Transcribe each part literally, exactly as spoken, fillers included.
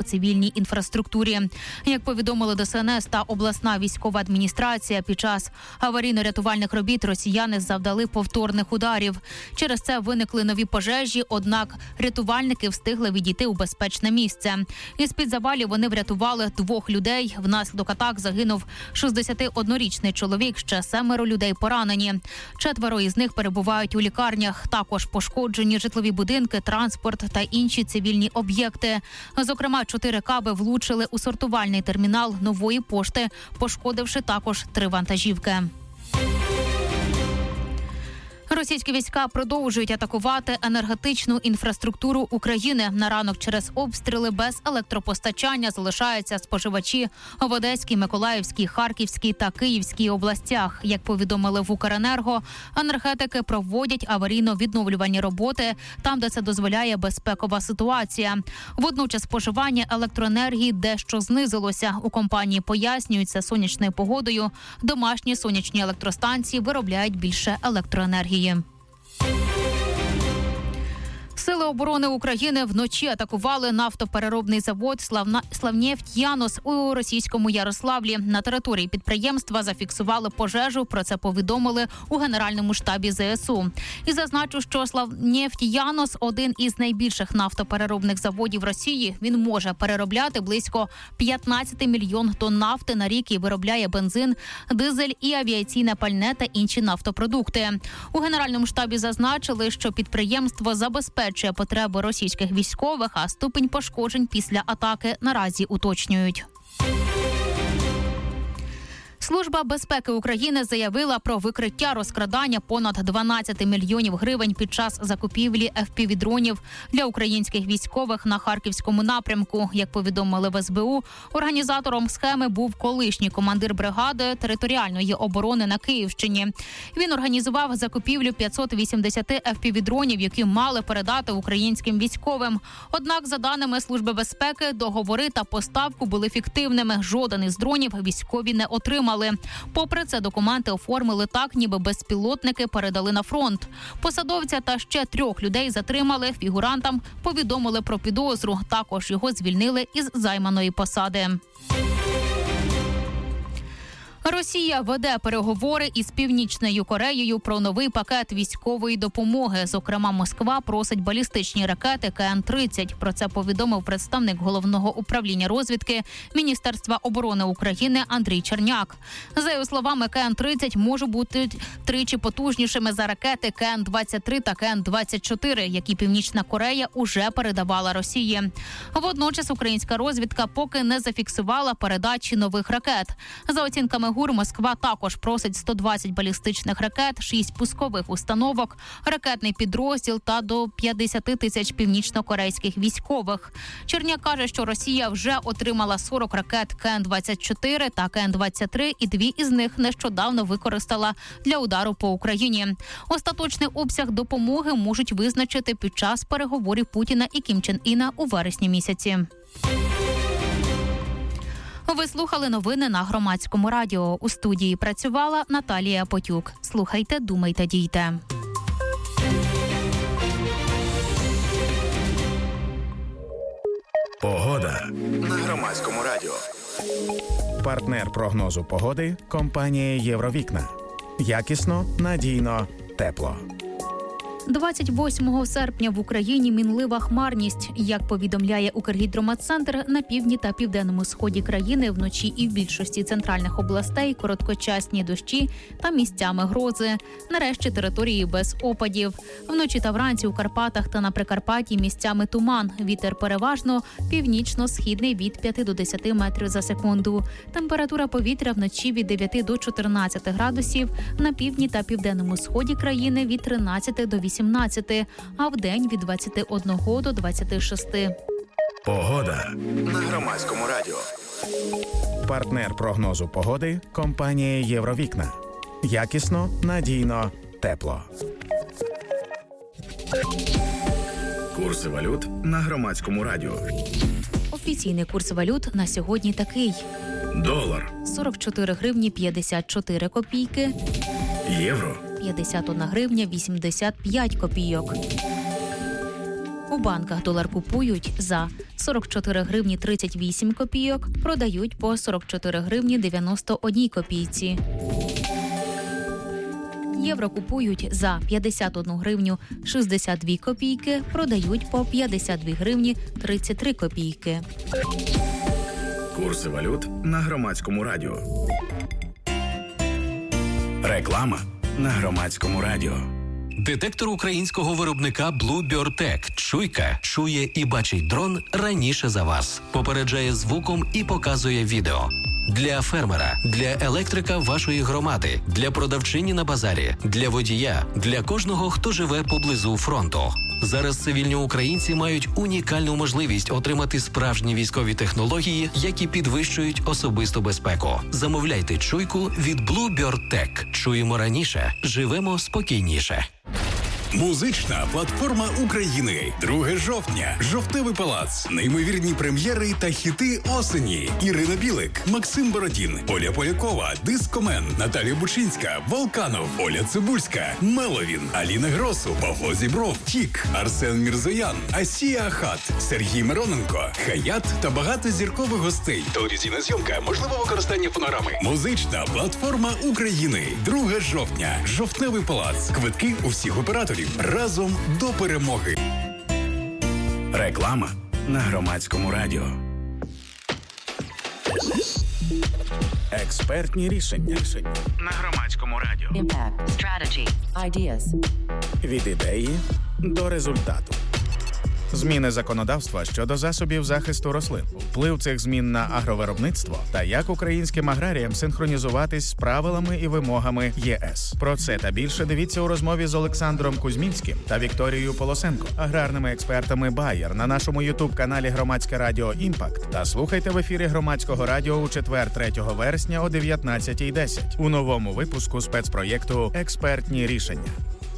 цивільній інфраструктурі. Як повідомили Де Ес Ен Ес та обласна військова адміністрація, під час аварійно-рятувальних робіт росіяни завдали повторних ударів. Через це виникли нові пожежі, однак рятувальники встигли відійти у безпечне місце. Із-під завалів вони врятували двох людей. Внаслідок атак загинув шістдесятиоднорічний чоловік, ще семеро людей поранені. Четверо із них перебувають у лікарнях. Також пошкоджені житлові будинки, транспорт та інші цивільні об'єкти. Зокрема, чотири каби влучили у сортувальний термінал Нової пошти, пошкодивши також три вантажівки. Російські війська продовжують атакувати енергетичну інфраструктуру України. На ранок через обстріли без електропостачання залишаються споживачі в Одеській, Миколаївській, Харківській та Київській областях. Як повідомили в Укренерго, енергетики проводять аварійно-відновлювальні роботи там, де це дозволяє безпекова ситуація. Водночас споживання електроенергії дещо знизилося. У компанії пояснюють це сонячною погодою. Домашні сонячні електростанції виробляють більше електроенергії. Сили оборони України вночі атакували нафтопереробний завод «Славнефть-Янос» у російському Ярославлі. На території підприємства зафіксували пожежу, про це повідомили у Генеральному штабі Зе Ес У. І зазначу, що «Славнефть-Янос» – один із найбільших нафтопереробних заводів Росії. Він може переробляти близько п'ятнадцять мільйонів тонн нафти на рік і виробляє бензин, дизель і авіаційне пальне та інші нафтопродукти. У Генеральному штабі зазначили, що підприємство забезпечує потреби російських військових, а ступінь пошкоджень після атаки наразі уточнюють. Служба безпеки України заявила про викриття розкрадання понад дванадцять мільйонів гривень під час закупівлі еф пі ві-дронів для українських військових на Харківському напрямку. Як повідомили в ес бе у, організатором схеми був колишній командир бригади територіальної оборони на Київщині. Він організував закупівлю п'ятсот вісімдесят еф пі ві-дронів, які мали передати українським військовим. Однак, за даними Служби безпеки, договори та поставку були фіктивними. Жоден із дронів військові не отримали. Попри це, документи оформили так, ніби безпілотники передали на фронт. Посадовця та ще трьох людей затримали. Фігурантам повідомили про підозру. Також його звільнили із займаної посади. Росія веде переговори із Північною Кореєю про новий пакет військової допомоги. Зокрема, Москва просить балістичні ракети ка ен тридцять. Про це повідомив представник Головного управління розвідки Міністерства оборони України Андрій Черняк. За його словами, ка ен тридцять може бути тричі потужнішими за ракети ка ен двадцять три та ка ен двадцять чотири, які Північна Корея уже передавала Росії. Водночас українська розвідка поки не зафіксувала передачі нових ракет. За оцінками ГУР, Москва також просить сто двадцять балістичних ракет, шість пускових установок, ракетний підрозділ та до п'ятдесят тисяч північно-корейських військових. Черняк каже, що Росія вже отримала сорок ракет ка ен двадцять чотири та ка ен двадцять три, і дві із них нещодавно використала для удару по Україні. Остаточний обсяг допомоги можуть визначити під час переговорів Путіна і Кім Чен Іна у вересні місяці. Ви слухали новини на Громадському радіо. У студії працювала Наталія Потюк. Слухайте, думайте, дійте. Погода на Громадському радіо. Партнер прогнозу погоди – компанія «Євровікна». Якісно, надійно, тепло. двадцять восьмого серпня в Україні мінлива хмарність. Як повідомляє Укргідрометцентр, на півдні та південному сході країни вночі і в більшості центральних областей короткочасні дощі та місцями грози. Нарешті території без опадів. Вночі та вранці у Карпатах та на Прикарпатті місцями туман. Вітер переважно північно-східний від п'яти до десяти метрів за секунду. Температура повітря вночі від дев'яти до чотирнадцяти градусів, на півдні та південному сході країни від тринадцяти до вісімнадцяти, а вдень від двадцяти одного до двадцяти шести. Погода на Громадському радіо. Партнер прогнозу погоди – компанія «Євровікна». Якісно, надійно, тепло. Курси валют на Громадському радіо. Офіційний курс валют на сьогодні такий. Долар – сорок чотири гривні п'ятдесят чотири копійки. Євро – п'ятдесят одна гривня вісімдесят п'ять копійок. У банках долар купують за сорок чотири гривні тридцять вісім копійок, продають по сорок чотири гривні дев'яносто одній копійці. Євро купують за п'ятдесят одну гривню шістдесят дві копійки, продають по п'ятдесят дві гривні тридцять три копійки. Курси валют на Громадському радіо. Реклама на Громадському радіо. Детектор українського виробника Bluebird-Tech «Чуйка» чує і бачить дрон раніше за вас. Попереджає звуком і показує відео. Для фермера, для електрика вашої громади, для продавчині на базарі, для водія, для кожного, хто живе поблизу фронту. Зараз цивільні українці мають унікальну можливість отримати справжні військові технології, які підвищують особисту безпеку. Замовляйте «Чуйку» від Bluebird-Tech. Чуємо раніше, живемо спокійніше. Музична платформа України. друге жовтня. Жовтневий палац. Неймовірні прем'єри та хіти осені. Ірина Білик, Максим Бородін, Оля Полякова, Дискомен, Наталія Бучинська, Волканов, Оля Цибульська, Меловін, Аліна Гросу, Павло Зібров, Тік, Арсен Мірзоян, Асія Ахат, Сергій Мироненко, Хаят та багато зіркових гостей. Телевізійна зйомка, можливо використання фонограми. Музична платформа України. друге жовтня. Жовтневий палац. Квитки у всіх операторів. Разом до перемоги. Реклама на Громадському радіо. Експертні рішення на Громадському радіо. Impact, strategy, ideas. Від ідеї до результату. Зміни законодавства щодо засобів захисту рослин, вплив цих змін на агровиробництво та як українським аграріям синхронізуватись з правилами і вимогами ЄС. Про це та більше дивіться у розмові з Олександром Кузьмінським та Вікторією Полосенко, аграрними експертами Bayer на нашому ютуб-каналі Громадське радіо «Імпакт» та слухайте в ефірі Громадського радіо у четвер, третього вересня о дев'ятнадцятій десять у новому випуску спецпроєкту «Експертні рішення».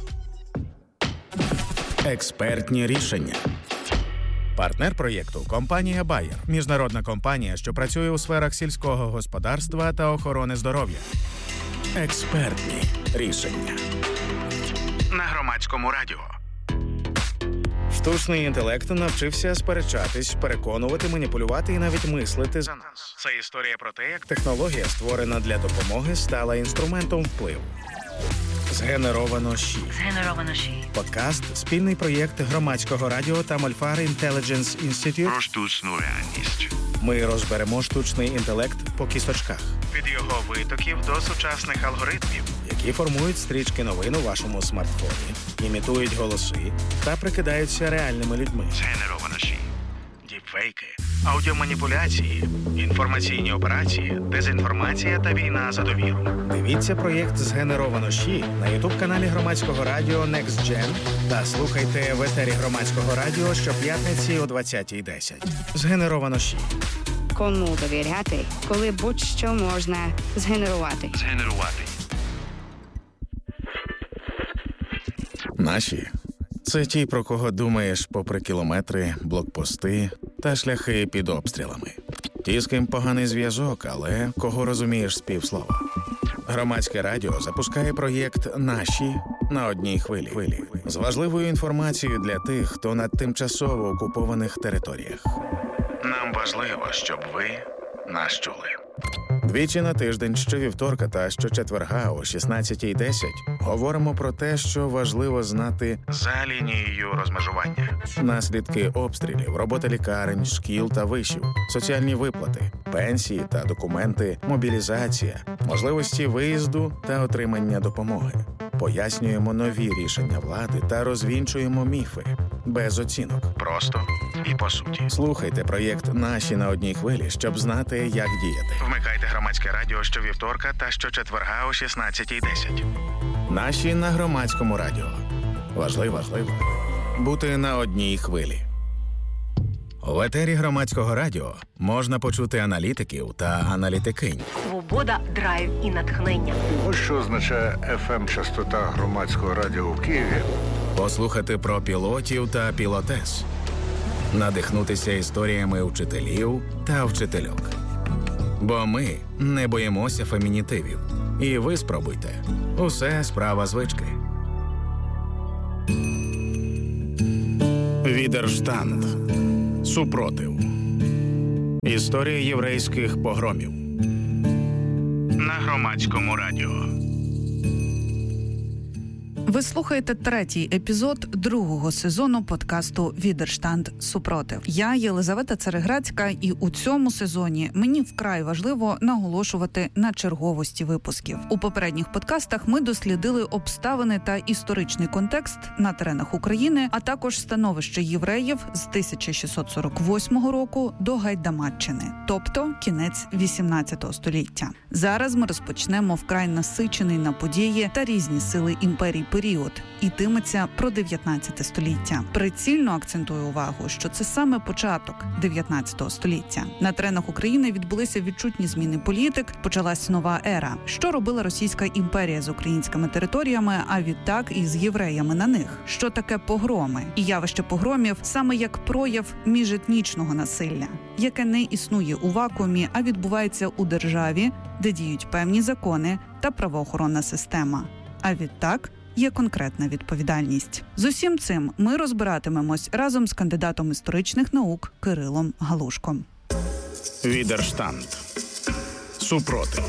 Експертні рішення. Партнер проєкту – компанія Bayer, міжнародна компанія, що працює у сферах сільського господарства та охорони здоров'я. Експертні рішення. На Громадському радіо. Штучний інтелект навчився сперечатись, переконувати, маніпулювати і навіть мислити за нас. Це історія про те, як технологія, створена для допомоги, стала інструментом впливу. Згенеровано ЩІ. Згенеровано ЩІ. Подкаст – спільний проєкт Громадського радіо та Мольфар Intelligence Institute. Про штучну реальність. Ми розберемо штучний інтелект по кісточках. Від його витоків до сучасних алгоритмів, які формують стрічки новин у вашому смартфоні, імітують голоси та прикидаються реальними людьми. Згенеровано ЩІ. Діпфейки, аудіоманіпуляції, інформаційні операції, дезінформація та війна за довіру. Дивіться проєкт «Згенеровано ЩІ» на ютуб-каналі Громадського радіо Next Gen та слухайте в етері Громадського радіо щоп'ятниці о двадцятій десять. «Згенеровано ЩІ». Кому довіряти, коли будь-що можна згенерувати. Згенерувати. Наші – це ті, про кого думаєш попри кілометри, блокпости та шляхи під обстрілами. Ті, з ким поганий зв'язок, але кого розумієш з півслова. Громадське радіо запускає проєкт «Наші» на одній хвилі. З важливою інформацією для тих, хто на тимчасово окупованих територіях. Нам важливо, щоб ви нас чули. Двічі на тиждень, щовівторка та щочетверга о шістнадцятій десять говоримо про те, що важливо знати за лінією розмежування. Наслідки обстрілів, робота лікарень, шкіл та вишів, соціальні виплати, пенсії та документи, мобілізація, можливості виїзду та отримання допомоги. Пояснюємо нові рішення влади та розвінчуємо міфи. Без оцінок. Просто і по суті. Слухайте проєкт «Наші» на одній хвилі, щоб знати, як діяти. Вмикайте Громадське радіо щовівторка та щочетверга о шістнадцятій десять. «Наші» на Громадському радіо. Важливо, важливо бути на одній хвилі. В етері Громадського радіо можна почути аналітиків та аналітикинь. Свобода, драйв і натхнення. Ось що означає еф ем-частота Громадського радіо в Києві. Послухати про пілотів та пілотес. Надихнутися історіями вчителів та вчительок. Бо ми не боїмося фемінітивів. І ви спробуйте. Усе справа звички. Від Відерштанд. Супротив. Історія єврейських погромів. На Громадському радіо. Ви слухаєте третій епізод другого сезону подкасту «Відерштанд. Супротив». Я Єлизавета Цареградська, і у цьому сезоні мені вкрай важливо наголошувати на черговості випусків. У попередніх подкастах ми дослідили обставини та історичний контекст на теренах України, а також становище євреїв з тисяча шістсот сорок восьмого року до Гайдамаччини, тобто кінець вісімнадцятого століття. Зараз ми розпочнемо вкрай насичений на події та різні сили імперії період, йтиметься про дев'ятнадцяте століття. Прицільно акцентую увагу, що це саме початок дев'ятнадцятого століття. На теренах України відбулися відчутні зміни політик, почалась нова ера. Що робила Російська імперія з українськими територіями, а відтак і з євреями на них? Що таке погроми? І явище погромів саме як прояв міжетнічного насилля, яке не існує у вакуумі, а відбувається у державі, де діють певні закони та правоохоронна система. А відтак є конкретна відповідальність. З усім цим ми розбиратимемось разом з кандидатом історичних наук Кирилом Галушком. Відерштанд. Супротив.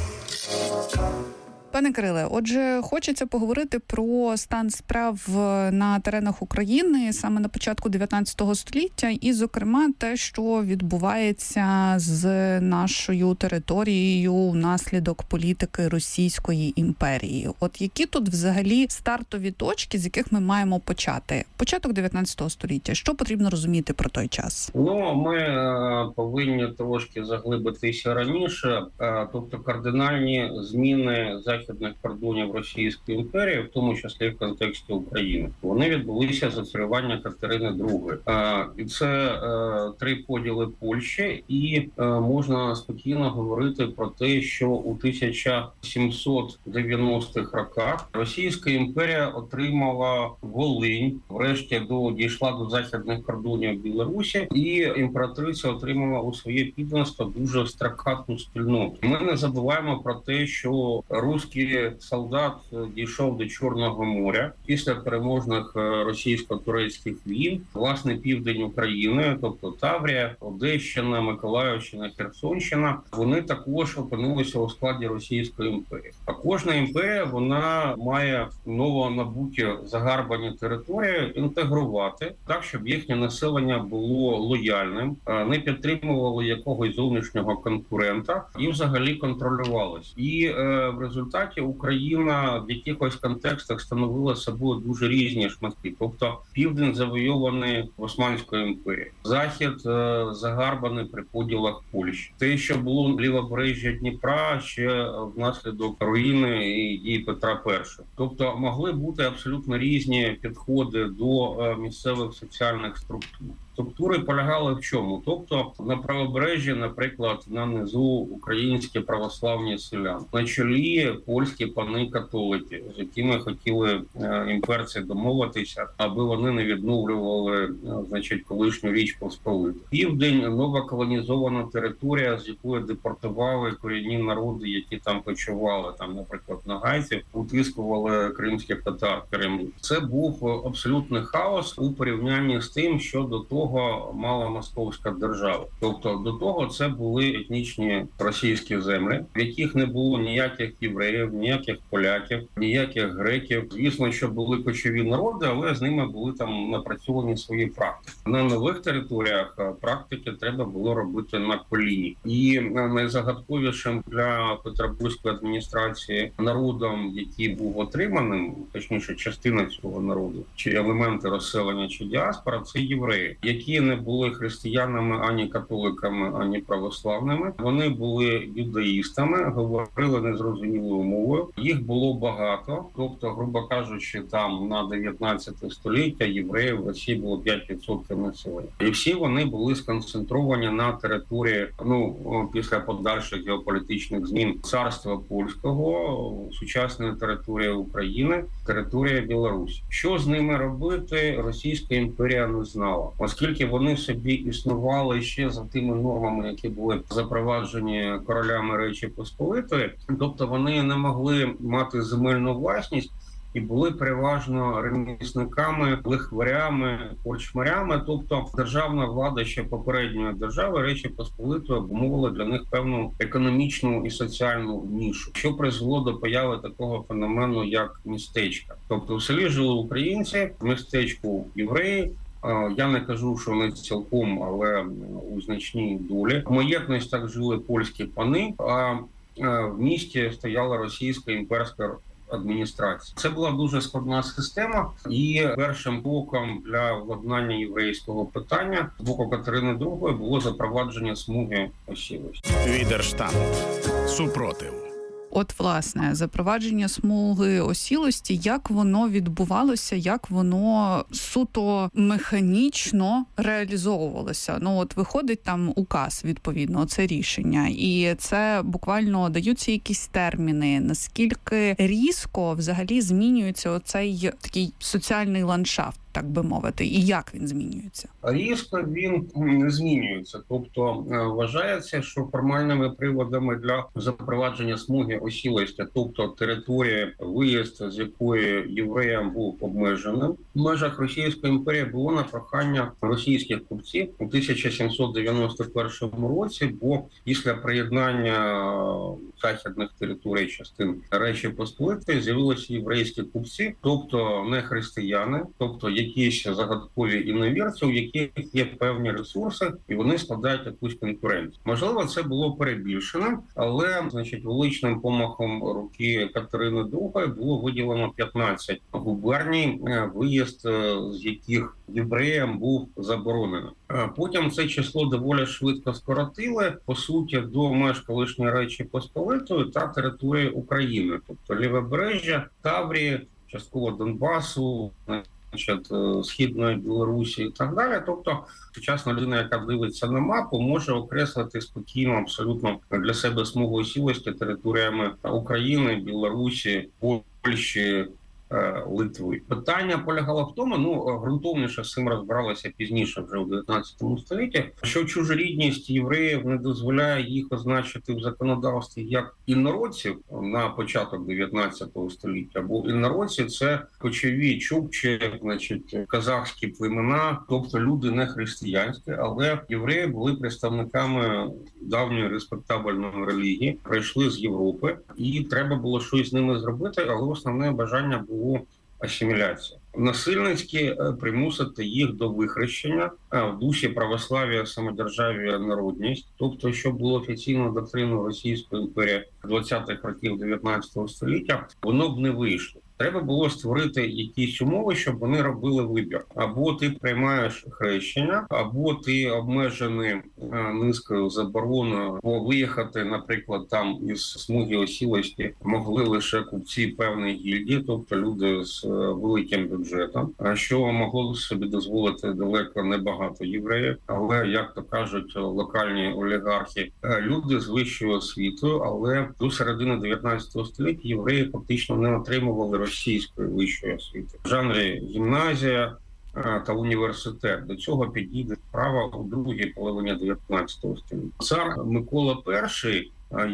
Пане Кириле, отже, хочеться поговорити про стан справ на теренах України саме на початку дев'ятнадцятого століття і, зокрема, те, що відбувається з нашою територією внаслідок політики Російської імперії. От які тут взагалі стартові точки, з яких ми маємо почати? Початок дев'ятнадцятого століття. Що потрібно розуміти про той час? Ну, ми е, повинні трошки заглибитися раніше, е, тобто кардинальні зміни західних кордонів Російської імперії, в тому числі в контексті України. Вони відбулися за царювання Катерини другої. Е, і це е, три поділи Польщі, і е, можна спокійно говорити про те, що у тисяча сімсот дев'яностих роках Російська імперія отримала Волинь, врешті до дійшла до західних кордонів Білорусі, і імператриця отримала у своє підданство дуже стракатну спільноту. Ми не забуваємо про те, що русський солдат дійшов до Чорного моря після переможних російсько-турецьких війн. Власне, південь України, тобто Таврія, Одещина, Миколаївщина, Херсонщина, вони також опинилися у складі Російської імперії. А кожна імперія, вона має новонабуті загарбані території інтегрувати так, щоб їхнє населення було лояльним, не підтримувало якогось зовнішнього конкурента і взагалі контролювалось. І е, в результаті Україна в якихось контекстах становила собою дуже різні шматки. Тобто південь завойований Османською імперією, захід е, загарбаний при поділах Польщі. Те, що було лівобережжя Дніпра, ще внаслідок руїни і дії Петра Першого. Тобто могли бути абсолютно різні підходи до е, місцевих соціальних структур. Структури полягали в чому? Тобто на правобережжі, наприклад, на низу українські православні селяни, на чолі польські пани-католики, з якими хотіли е, імперці домовитися, аби вони не відновлювали, е, значить, колишню Річ Посполиту. Південь – нова колонізована територія, з якої депортували корінні народи, які там почували, там, наприклад, нагайців, утискували кримських татар в Кремлі. Це був абсолютний хаос у порівнянні з тим, що до того мала московська держава. Тобто до того це були етнічні російські землі, в яких не було ніяких євреїв, ніяких поляків, ніяких греків. Звісно, що були кочові народи, але з ними були там напрацьовані свої практики. На нових територіях практики треба було робити на коліні. І найзагадковішим для петербурзької адміністрації народом, який був отриманим, точніше частина цього народу, чи елементи розселення, чи діаспора, це євреї, які не були християнами, ані католиками, ані православними. Вони були юдаїстами, говорили незрозумілою мовою. Їх було багато, тобто, грубо кажучи, там на дев'ятнадцяте століття євреїв в Росії було п'ять відсотків населення. І всі вони були сконцентровані на території, ну, після подальших геополітичних змін, царства польського, сучасної території України, територія Білорусі. Що з ними робити, Російська імперія не знала. Оскільки вони собі існували ще за тими нормами, які були запроваджені королями Речі Посполитої, тобто вони не могли мати земельну власність і були переважно ремісниками, лихварями, корчмарями. Тобто державна влада ще попередньої держави Речі Посполитої обумовила для них певну економічну і соціальну нішу, що призвело до появи такого феномену, як містечка. Тобто в селі жили українці, в містечку євреї. Я не кажу, що не цілком, але у значній долі. В маєтностях жили польські пани, а в місті стояла російська імперська адміністрація. Це була дуже складна система, і першим кроком для владнання єврейського питання з боку Катерини другої було запровадження смуги осілості. Відерштант. Супротив. От, власне, запровадження смуги осілості, як воно відбувалося, як воно суто механічно реалізовувалося. Ну, от виходить там указ, відповідно, це рішення. І це буквально даються якісь терміни. Наскільки різко взагалі змінюється оцей такий соціальний ландшафт, так би мовити, і як він змінюється? Різко він не змінюється. Тобто вважається, що формальними приводами для запровадження смуги осілості, тобто територія, виїзд з якої євреям був обмеженим, в межах Російської імперії було на прохання російських купців у тисяча сімсот дев'яносто першому році, бо після приєднання західних територій частин Речі Посполитої з'явилися єврейські купці, тобто не християни, тобто якісь загадкові іновірці, у яких є певні ресурси, і вони складають якусь конкуренцію. Можливо, це було перебільшено, але, значить, величним помахом руки Катерини другої було виділено п'ятнадцять губерній, виїзд з яких євреям був заборонено. Потім це число доволі швидко скоротили, по суті, до меж колишньої Речі Посполитої та території України, тобто Лівобережжя, Таврії, частково Донбасу, Східної Білорусі і так далі. Тобто сучасна людина, яка дивиться на мапу, може окреслити спокійно абсолютно для себе смугу осілості територіями України, Білорусі, Польщі, Литви. Питання полягало в тому, ну, ґрунтовніше з цим розбиралося пізніше, вже у дев'ятнадцятому столітті, що чужорідність євреїв не дозволяє їх означити в законодавстві як інородців на початок дев'ятнадцятого століття, бо інородці – це кочові чукчі, значить, казахські племена, тобто люди не християнські, але євреї були представниками давньої респектабельної релігії, прийшли з Європи, і треба було щось з ними зробити, але основне бажання було асиміляція. Насильницьки примусити їх до вихрещення в дусі православ'я, самодержав'я, народність. Тобто, що було офіційною доктриною Російської імперії двадцятих років дев'ятнадцятого століття, воно б не вийшло. Треба було створити якісь умови, щоб вони робили вибір. Або ти приймаєш хрещення, або ти обмежений низкою забороною, бо виїхати, наприклад, там із смуги осілості могли лише купці певної гільдії, тобто люди з великим бюджетом, що могло собі дозволити далеко небагато євреїв, але, як то кажуть локальні олігархи, люди з вищою освітою, але до середини дев'ятнадцятого століття євреї фактично не отримували російської вищої освіти. В жанрі гімназія та університет. До цього підійде справа у другій половині дев'ятнадцятого століття. Цар Микола І,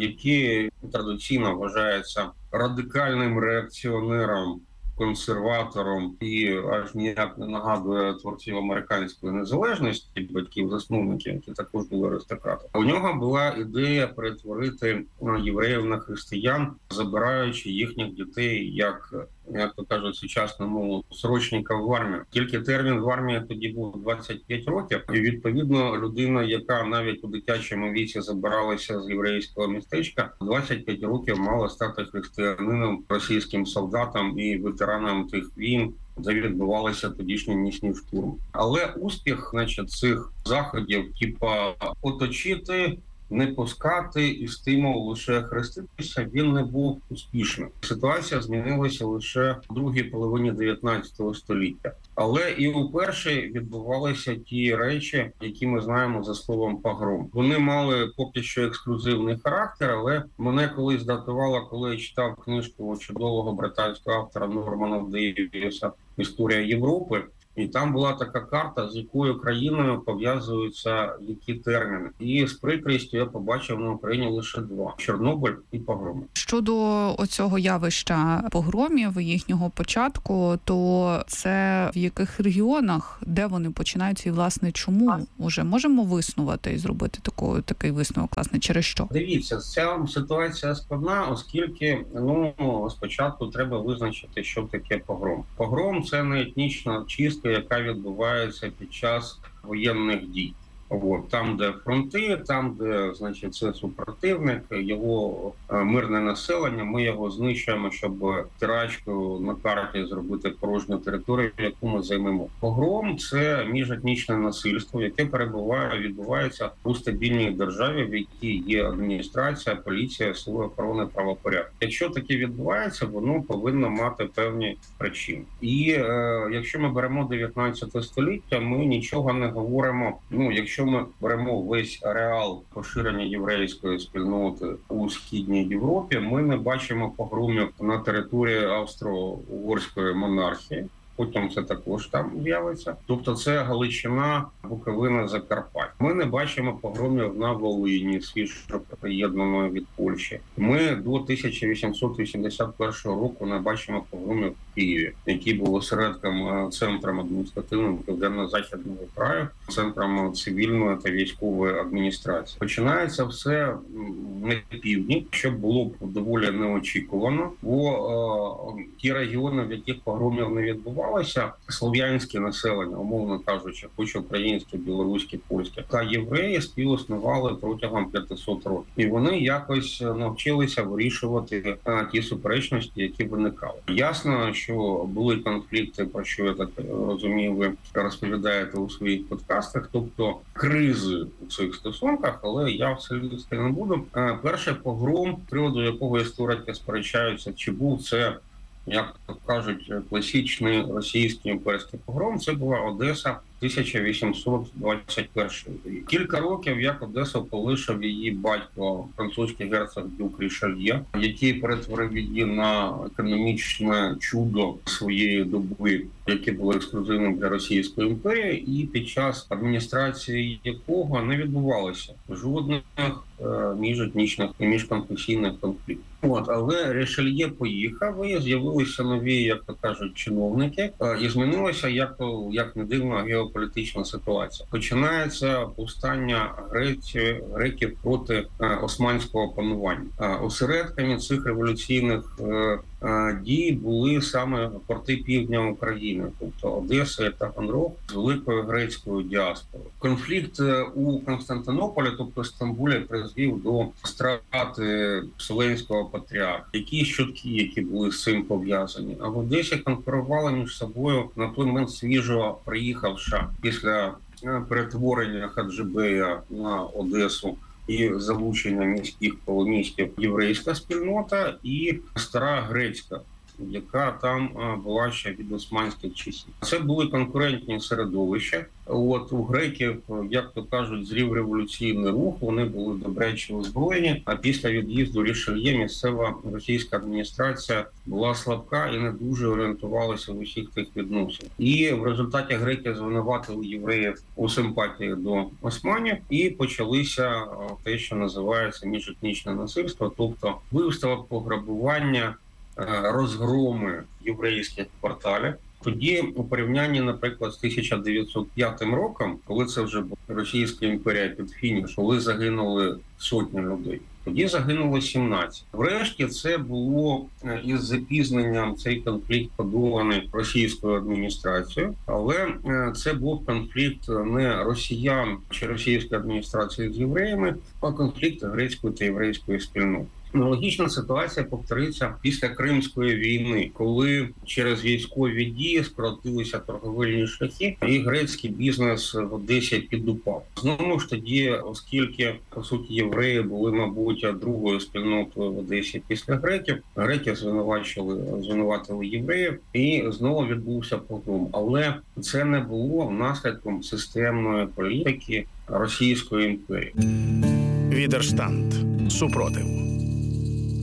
який традиційно вважається радикальним реакціонером, консерватором і аж ніяк не нагадує творців американської незалежності, батьків-засновників, які також були аристократи. У нього була ідея перетворити євреїв на християн, забираючи їхніх дітей, як, як то кажуть сучасному, срочника в армію. Тільки термін в армії тоді був двадцять п'ять років, і відповідно людина, яка навіть у дитячому віці забиралася з єврейського містечка, двадцять п'ять років мала стати християнином, російським солдатом і ветераном тих війн, де відбувалися тодішні нічні штурми. Але успіх, значить, цих заходів, типа оточити, не пускати і стимул лише хреститися, він не був успішним. Ситуація змінилася лише в другій половині дев'ятнадцятого століття. Але і у першій відбувалися ті речі, які ми знаємо за словом погром. Вони мали поки що ексклюзивний характер, але мене колись датувало, коли я читав книжку чудового британського автора Нормана Дейвіса «Історія Європи», І там була така карта, з якою країною пов'язуються які терміни. І з прикрістю я побачив на Україні лише два – Чорнобиль і погроми. Щодо оцього явища погромів, їхнього початку, то це в яких регіонах, де вони починаються і, власне, чому? Уже можемо виснувати і зробити таку, такий висновок, власне, через що? Дивіться, ця ситуація складна, оскільки, ну, спочатку треба визначити, що таке погром. Погром – це не етнічна чистка, яка відбувається під час воєнних дій. От, там, де фронти, там, де, значить, це супротивник, його мирне населення, ми його знищуємо, щоб тирачку на карті зробити порожню територію, яку ми займемо. Погром – це міжетнічне насильство, яке перебуває, відбувається у стабільній державі, в якій є адміністрація, поліція, сили охорони правопорядку. Якщо таке відбувається, воно повинно мати певні причини. І е, якщо ми беремо дев'ятнадцяте століття, ми нічого не говоримо, ну, якщо Якщо ми беремо весь ареал поширення єврейської спільноти у Східній Європі, ми не бачимо погромів на території Австро-Угорської монархії. Потім це також там з'явиться. Тобто це Галичина, Буковина, Закарпаття. Ми не бачимо погромів на Волині, свіжо приєднаної від Польщі. Ми до тисяча вісімсот вісімдесят першого року не бачимо погромів в Києві, який був осередком, центром адміністративним Південно-Західного краю, центром цивільної та військової адміністрації. Починається все на півдні, що було б доволі неочікувано, бо е, ті регіони, в яких погромів не відбувалося, слов'янське населення, умовно кажучи, хоч українське, білоруське, польське, та євреї співіснували протягом п'ятисот років. І вони якось навчилися вирішувати а, ті суперечності, які виникали. Ясно, що були конфлікти, про що я так розумію, ви розповідаєте у своїх подкастах, тобто кризи у цих стосунках, але я все лізти не буду. А, перший погром, з приводу якого історики сперечаються, чи був це, як кажуть, класичний російський імперський погром, це була Одеса тисяча вісімсот двадцять перший рік. Кілька років, як Одесу полишив її батько, французький герцог Дюк Рішельє, який перетворив її на економічне чудо своєї доби, яке було ексклюзивним для Російської імперії, і під час адміністрації якого не відбувалося жодних е, міжетнічних і міжконфесійних конфліктів. От, але Рішельє поїхав, і з'явилися нові, як то кажуть, чиновники, е, і змінилася, як, як не дивно, геополітична ситуація. Починається повстання греці, греків проти е, османського панування. Е, осередками цих революційних е, дії були саме порти півдня України, тобто Одеса і Таганрог з великою грецькою діаспорою. Конфлікт у Константинополі, тобто Стамбулі, призвів до страти Вселенського патріарха. Які щотки, які були з цим пов'язані. А в Одесі конкурували між собою на той момент свіжо приїхавша після перетворення Хаджибея на Одесу і залучення міських колоністів єврейська спільнота і стара грецька, яка там була ще від османських часів. Це були конкурентні середовища. От у греків, як то кажуть, зрів революційний рух, вони були добряче озброєні, а після від'їзду Рішельє місцева російська адміністрація була слабка і не дуже орієнтувалася в усіх тих відносинах. І в результаті греки звинуватили євреїв у симпатії до османів, і почалися те, що називається міжетнічне насильство, тобто вбивства, пограбування, розгроми єврейських кварталів. Тоді у порівнянні, наприклад, з тисяча дев'ятсот п'ятим роком, коли це вже була Російська імперія під фініш, коли загинули сотні людей, тоді загинуло сімнадцять. Врешті це було із запізненням, цей конфлікт подоланий російською адміністрацією, але це був конфлікт не росіян чи російської адміністрації з євреями, а конфлікт грецької та єврейської спільноти. Аналогічна ситуація повториться після Кримської війни, коли через військові дії скоротилися торговельні шляхи, і грецький бізнес в Одесі підупав. Знову ж тоді, оскільки, по суті, євреї були, мабуть, другою спільнотою в Одесі після греків, греки звинувачили, звинуватили євреїв, і знову відбувся погром. Але це не було наслідком системної політики Російської імперії. Відерштанд. Супротив.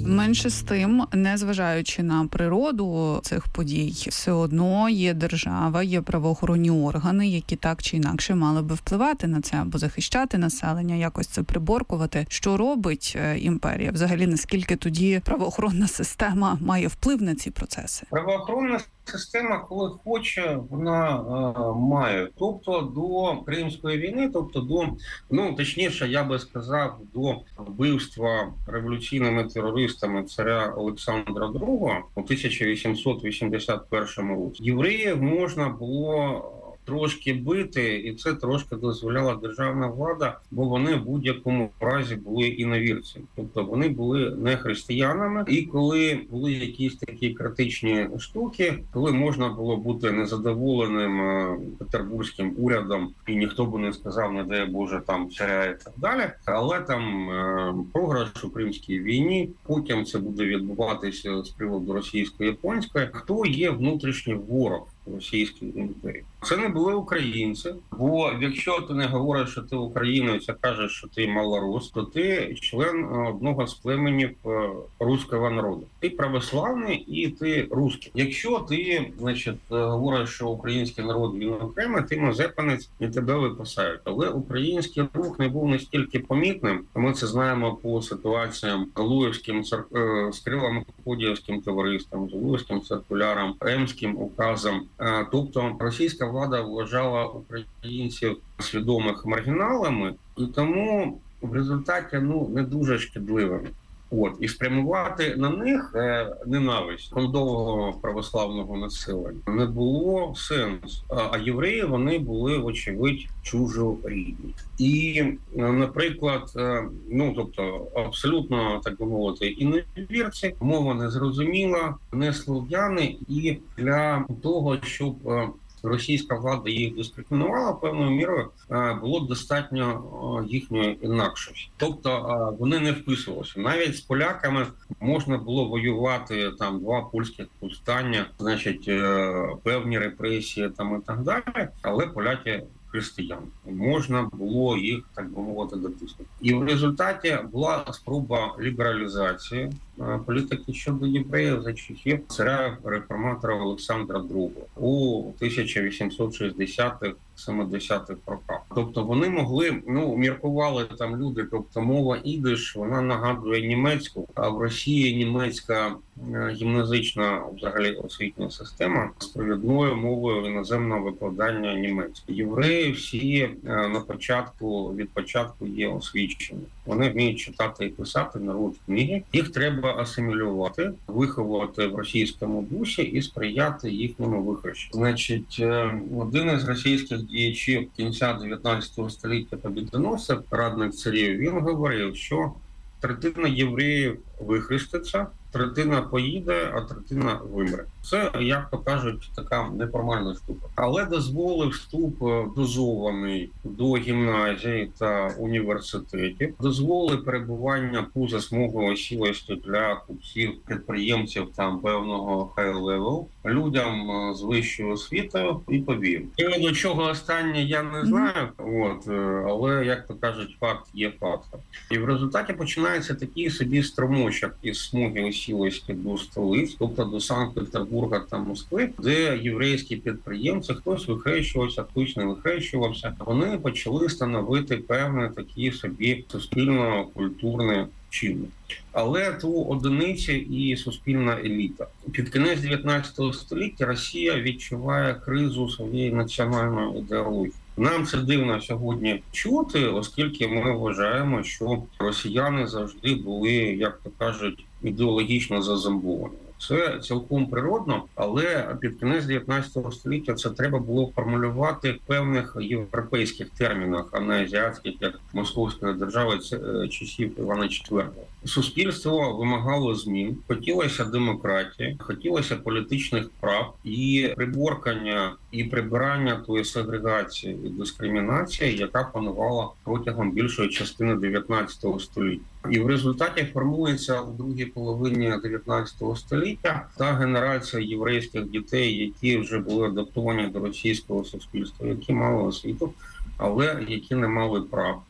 Менше з тим, незважаючи на природу цих подій, все одно є держава, є правоохоронні органи, які так чи інакше мали би впливати на це або захищати населення, якось це приборкувати. Що робить імперія? Взагалі, наскільки тоді правоохоронна система має вплив на ці процеси? Правоохоронна система, коли хоче, вона е, має. Тобто до Кримської війни, тобто до, ну, точніше, я би сказав, до вбивства революційними терористами царя Олександра другого у тисяча вісімсот вісімдесят першому році євреїв можна було трошки бити, і це трошки дозволяла державна влада, бо вони в будь-якому разі були іновірцями. Тобто вони були не християнами, і коли були якісь такі критичні штуки, коли можна було бути незадоволеним петербурзьким урядом, і ніхто би не сказав, не дай Боже, там царя і так далі, але там програш у Кримській війні, потім це буде відбуватися з приводу російсько-японської, хто є внутрішній ворог Російської імперії. Це не були українці, бо якщо ти не говориш, що ти українець, а кажеш, що ти малорус, то ти член одного з племенів руського народу. Ти православний і ти русський. Якщо ти, значить, говориш, що український народ він окремий, ти мазепанець і тебе випасають. Але український рух не був настільки помітним. Ми це знаємо по ситуаціям з Луївським, з Кирило-Мефодіївським товариством, з Луївським циркуляром, Емським указом. Тобто російська влада вважала українців свідомих маргіналами, і тому в результаті ну не дуже шкідливими. От і спрямувати на них е, ненависть кондового православного населення не було сенсу. А, а євреї вони були вочевидь чужорідні. І, наприклад, е, ну тобто абсолютно так би мовити, іновірці, мова незрозуміла, не слов'яни, і для того, щоб е, російська влада їх дискримінувала певною мірою, було достатньо їхньої інакшості. Тобто вони не вписувалися. Навіть з поляками можна було воювати там два польських повстання, значить певні репресії там і так далі, але поляки християн. Можна було їх, так би мовити, дотиснути. І в результаті була спроба лібералізації політики щодо євреїв за часів царя реформатора Олександра другого у тисяча вісімсот шістдесятих сімдесятих роках. Тобто вони могли, ну, міркували там люди, тобто мова ідиш, вона нагадує німецьку, а в Росії німецька гімназична взагалі освітня система з провідною мовою іноземного викладання німецької. Євреї всі на початку, від початку є освічені. Вони вміють читати і писати, народ книги. Їх треба асимілювати, виховувати в російському дусі і сприяти їхньому вихрещенню. Значить, один із російських діячів кінця дев'ятнадцятого століття побідоносців, радник царів, він говорив, що третина євреїв вихреститься, третина поїде, а третина вимре. Це, як то кажуть, така неформальна штука. Але дозволив вступ дозований до гімназії та університетів, дозволив перебування поза смугою осілості для купців, підприємців там певного хай-левел, людям з вищою освітою і повів. І до чого останнє я не знаю, от, але, як то кажуть, факт є фактом. І в результаті починається такий собі струмочок із смуги осілості до столиць, тобто до Санкт-Петербурга та Москви, де єврейські підприємці, хтось вихрещувався, хтось не вихрещувався, вони почали становити певне такі собі суспільно-культурні чинник. Але то одиниці і суспільна еліта. Під кінець дев'ятнадцятого століття Росія відчуває кризу своєї національної ідеології. Нам це дивно сьогодні чути, оскільки ми вважаємо, що росіяни завжди були, як то кажуть, ідеологічно зазомбовані. Це цілком природно, але під кінець дев'ятнадцятого століття це треба було формулювати в певних європейських термінах, а не азіатських, як Московської держави часів Івана четвертого. Суспільство вимагало змін, хотілося демократії, хотілося політичних прав і приборкання і прибирання тої сегрегації і дискримінації, яка панувала протягом більшої частини дев'ятнадцятого століття. І в результаті формується у другій половині дев'ятнадцятого століття та генерація єврейських дітей, які вже були адаптовані до російського суспільства, які мали освіту, але які не мали прав,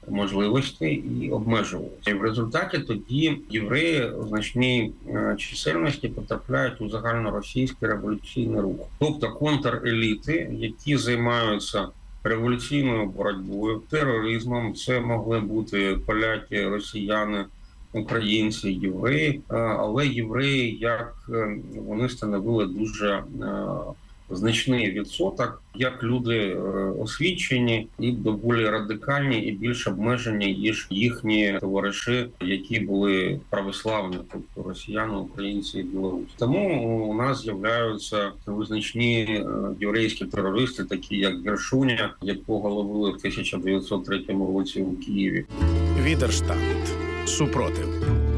можливостей і обмежувалися. І в результаті тоді євреї у значній чисельності потрапляють у загальноросійський революційний рух. Тобто контреліти, які займаються революційною боротьбою, тероризмом, це могли бути поляки, росіяни, українці, євреї, але євреї, як вони становили дуже значний відсоток, як люди освічені і доволі радикальні і більш обмежені, ніж їхні товариші, які були православні, тобто росіяни, українці і білоруси. Тому у нас з'являються визначні єврейські терористи, такі як Гершуня, якого ловили в тисяча дев'ятсот третьому році у Києві. Відерштанд. Супротив.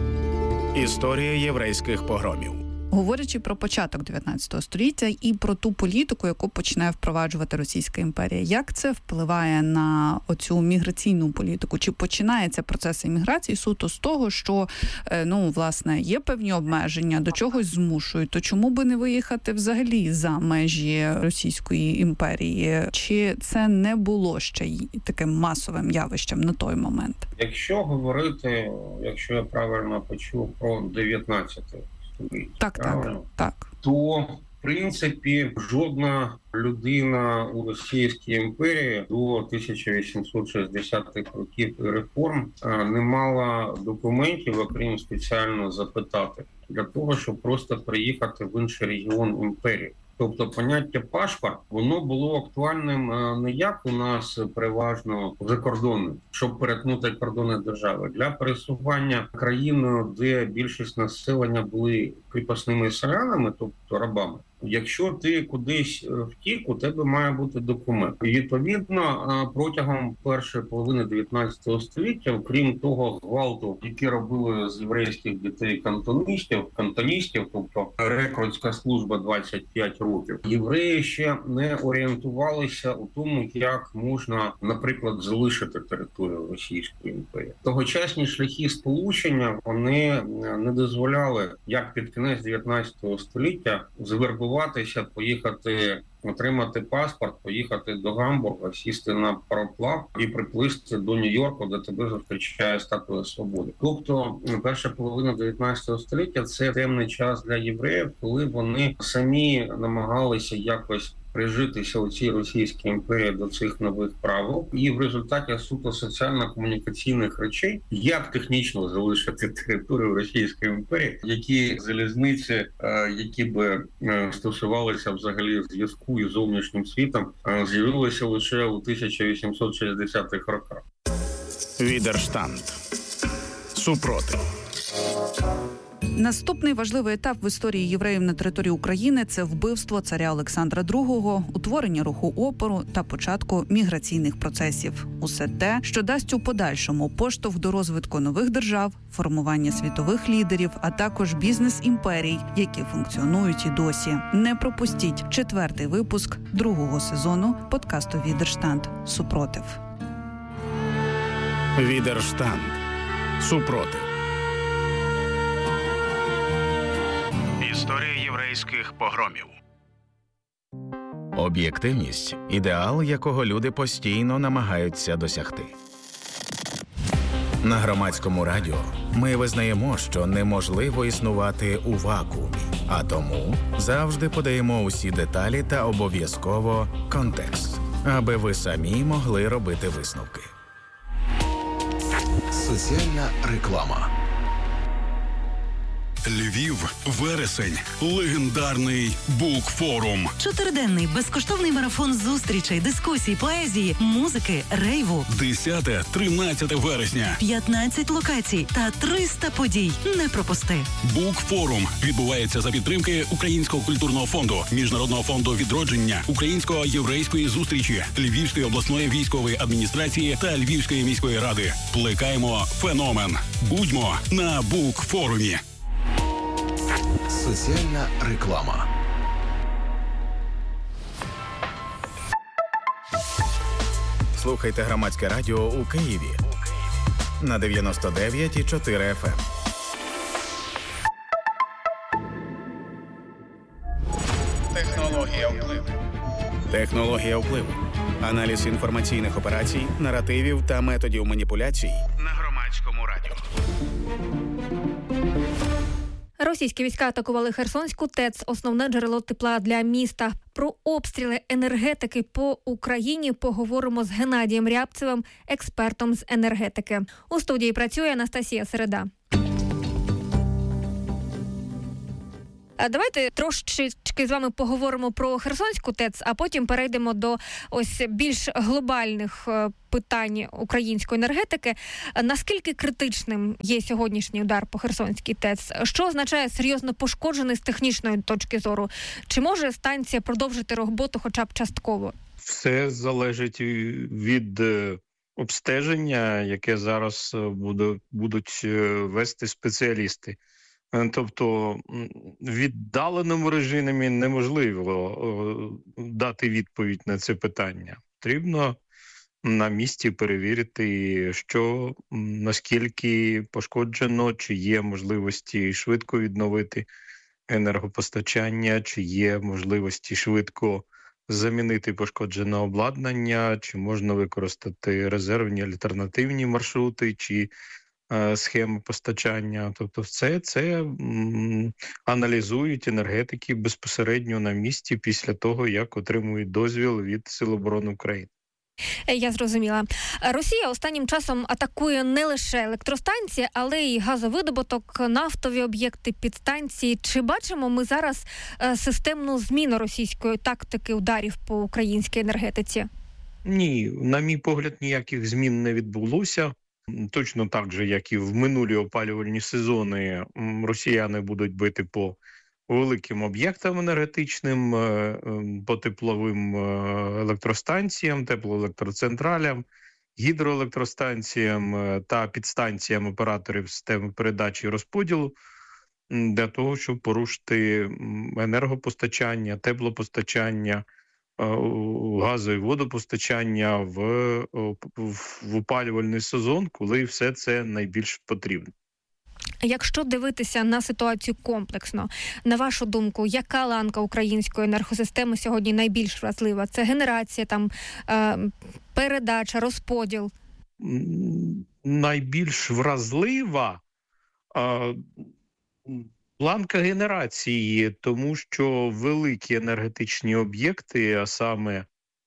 Історія єврейських погромів. Говорячи про початок дев'ятнадцятого століття і про ту політику, яку починає впроваджувати Російська імперія, як це впливає на оцю міграційну політику? Чи починається процес імміграції суто з того, що, ну, власне, є певні обмеження, до чогось змушують, то чому би не виїхати взагалі за межі Російської імперії? Чи це не було ще таким масовим явищем на той момент? Якщо говорити, якщо я правильно почув, про дев'ятнадцятий Так, так, так. То, в принципі, жодна людина у Російській імперії до тисяча вісімсот шістдесятих років реформ не мала документів, окрім спеціально запитати, для того, щоб просто приїхати в інший регіон імперії. Тобто поняття пашпорт, воно було актуальним не як у нас переважно закордонним, щоб перетнути кордони держави. Для пересування країною, де більшість населення були кріпосними селянами, тобто рабами, якщо ти кудись втік, у тебе має бути документ. І відповідно, протягом першої половини дев'ятнадцятого століття, окрім того гвалту, який робили з єврейських дітей кантоністів, кантоністів, тобто рекрутська служба двадцять п'ять років, євреї ще не орієнтувалися у тому, як можна, наприклад, залишити територію Російської імперії. Тогочасні шляхи сполучення, вони не дозволяли, як під кінець дев'ятнадцятого століття, завербувати поїхати, отримати паспорт, поїхати до Гамбурга, сісти на пароплав і приплисти до Нью-Йорку, де тебе зустрічає Статуя Свободи. Тобто перша половина дев'ятнадцятого століття – це темний час для євреїв, коли вони самі намагалися якось прижитися у цій Російській імперії до цих нових правил. І в результаті суто соціально-комунікаційних речей, як технічно залишити територію Російської імперії, які залізниці, які би стосувалися взагалі зв'язку із зовнішнім світом, з'явилися лише у тисяча вісімсот шістдесятих роках. Відерштанд. Супротив. Наступний важливий етап в історії євреїв на території України – це вбивство царя Олександра другого, утворення руху опору та початку міграційних процесів. Усе те, що дасть у подальшому поштовх до розвитку нових держав, формування світових лідерів, а також бізнес-імперій, які функціонують і досі. Не пропустіть четвертий випуск другого сезону подкасту «Відерштанд. Супротив». Відерштанд. Супротив. Історія єврейських погромів. Об'єктивність – ідеал, якого люди постійно намагаються досягти. На Громадському радіо ми визнаємо, що неможливо існувати у вакуумі, а тому завжди подаємо усі деталі та обов'язково контекст, аби ви самі могли робити висновки. Соціальна реклама. Львів, вересень, легендарний Букфорум. Чотириденний безкоштовний марафон зустрічей, дискусій, поезії, музики, рейву. десяте-тринадцяте вересня. п'ятнадцять локацій та триста подій. Не пропусти. Букфорум відбувається за підтримки Українського культурного фонду, Міжнародного фонду відродження, Української єврейської зустрічі, Львівської обласної військової адміністрації та Львівської міської ради. Плекаємо феномен. Будьмо на Букфорумі. Соціальна реклама. Слухайте Громадське радіо у Києві на дев'яносто дев'ять і чотири еф ем. Технологія впливу. Технологія впливу. Аналіз інформаційних операцій, наративів та методів маніпуляцій на Громадському радіо. Російські війська атакували Херсонську ТЕЦ, основне джерело тепла для міста. Про обстріли енергетики по Україні поговоримо з Геннадієм Рябцевим, експертом з енергетики. У студії працює Анастасія Середа. Давайте трошечки з вами поговоримо про Херсонську ТЕЦ, а потім перейдемо до ось більш глобальних питань української енергетики. Наскільки критичним є сьогоднішній удар по Херсонській ТЕЦ? Що означає серйозно пошкоджений з технічної точки зору? Чи може станція продовжити роботу хоча б частково? Все залежить від обстеження, яке зараз будуть вести спеціалісти. Тобто в віддаленому режимі неможливо дати відповідь на це питання. Потрібно на місці перевірити, що наскільки пошкоджено, чи є можливості швидко відновити енергопостачання, чи є можливості швидко замінити пошкоджене обладнання, чи можна використати резервні альтернативні маршрути, чи схеми постачання. Тобто все це м, аналізують енергетики безпосередньо на місці після того, як отримують дозвіл від Сил оборони України. Я зрозуміла. Росія останнім часом атакує не лише електростанції, але й газовидобуток, нафтові об'єкти, підстанції. Чи бачимо ми зараз системну зміну російської тактики ударів по українській енергетиці? Ні, на мій погляд, ніяких змін не відбулося. Точно так же, як і в минулі опалювальні сезони, росіяни будуть бити по великим об'єктам енергетичним, по тепловим електростанціям, теплоелектроцентралям, гідроелектростанціям та підстанціям операторів системи передачі і розподілу для того, щоб порушити енергопостачання, теплопостачання, газу і водопостачання в, в, в опалювальний сезон, коли все це найбільш потрібно. Якщо дивитися на ситуацію комплексно, на вашу думку, яка ланка української енергосистеми сьогодні найбільш вразлива? Це генерація, там, е, передача, розподіл? Найбільш вразлива е, ланка генерації, тому що великі енергетичні об'єкти, а саме